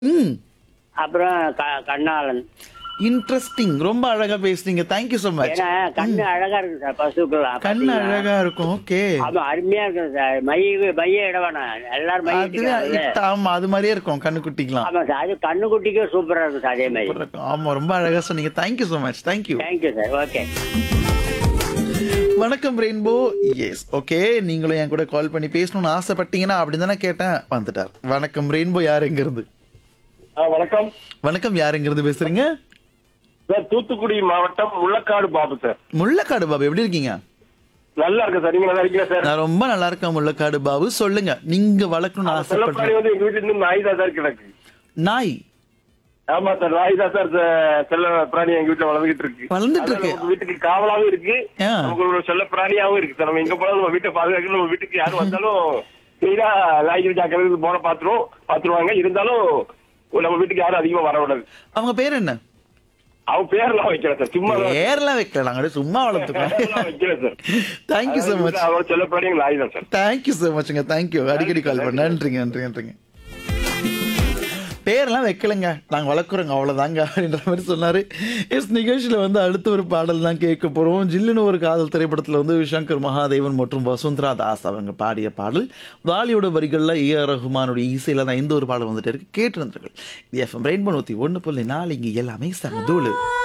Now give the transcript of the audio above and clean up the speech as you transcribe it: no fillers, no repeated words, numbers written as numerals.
ம். அப்புறம் கண்ணாளன். இன்ட்ரஸ்டிங். ரொம்ப அழகா பேசுனீங்க. Thank you so much. ஏன்னா கண்ணு அழகா இருக்கு சார் பசுக்கெல்லாம் கண்ணு பாத்தீங்கன்னா. அழகா இருக்கும். ஓகே. ஆமா அருமையா இருக்கும் சார். மைய இட வேணாம், எல்லாரும் மை அதுவே இட்டுக்கிறாங்கல்ல. ஆமா அது மாதிரியே இருக்கும் கண்ணுக்குட்டிக்கலாம். ஆமா சார், அது கண்ணுக்குட்டிக்கும் சூப்பரா இருக்கும் சார் அதே மாதிரி. சூப்பரா இருக்கும். ஆமா ரொம்ப அழகா சொன்னீங்க. Thank you so much. Thank you. Thank you sir. Okay. வணக்கம் ரெயின்போ. எஸ் ஓகே, நீங்களும் என் கூட கால் பண்ணி பேசணும்னு ஆசைப்பட்டீங்கன்னா அப்படின்னு தானே கேட்டேன். வந்துட்டார். வணக்கம் ரெயின்போ. யார் எங்க இருந்து? வணக்கம் வணக்கம், யார் எங்க இருந்து பேசுறீங்க? சார், தூத்துக்குடி மாவட்டம் முள்ளக்காடு பாபு சார். முள்ளக்காடு பாபு, எப்படி இருக்கீங்க? நல்லா இருக்கு சார். நீங்க நல்லா இருக்கீங்க சார்? நான் ரொம்ப நல்லா இருக்கேன் முள்ளக்காடு பாபு. சொல்லுங்க, நீங்க வளர்க்கணும்னு செல்லப்பிராணி ஆசைப்படுறீங்க? வந்து எங்க வீட்டுல இருந்து நாய் தான் சார் கிடக்கு. நாய் ஆமா சார், நாய் தான் சார் செல்ல பிராணி எங்க வீட்டுல வளர்ந்துகிட்டு இருக்கு. வளர்ந்துட்டு இருக்கு. உங்க வீட்டுக்கு காவலாவும் இருக்கு, ஆ. உங்களோட செல்ல பிராணியாவும் இருக்கு சார். நம்ம எங்க போனாலும் நம்ம வீட்டை பாதுகாக்க நம்ம வீட்டுக்கு யாரும் வந்தாலும் மெயினா நாய்கள் ஜாக்கிரதை போன பாத்துருவாங்க. இருந்தாலும் நம்ம வீட்டுக்கு யாரும் அதிகமா வரக்கூடாது. அவங்க பேர் என்ன? அவன் பேர்லாம் வைக்கல சார், சும்மா பேர்லாம் வைக்கல, நாங்க சும்மா வளர்த்துக்கோம். வைக்கல சார். Thank you so much. அவரோட செல்ல பிராணி நாய் தான் சார். Thank you so மச்ங்க. தேங்க்யூ. அடிக்கடி கால் பண்ண. நன்றிங்க நன்றி நன்றிங்க. பேரெல்லாம் வைக்கலங்க, நாங்க வளர்க்குறோங்க அவ்வளவுதாங்க அப்படின்ற மாதிரி சொன்னாரு. எஸ், நிகழ்ச்சியில வந்து அடுத்த ஒரு பாடல் தான் கேட்க போறோம். ஜில்லுன்னு ஒரு காதல் திரைப்படத்துல வந்து சங்கர் மகாதேவன் மற்றும் வசுந்தரா தாஸ் அவங்க பாடிய பாடல். வாலியோட வரிகள்ல ஏஆர் ரஹ்மானுடைய இசையில தான் இந்த ஒரு பாடல் வந்துட்டு இருக்கு. கேட்டு இருந்தீர்கள். எஃப்எம் ரெயின்போ 101.4 இங்க எல்லாமே சமதூளு.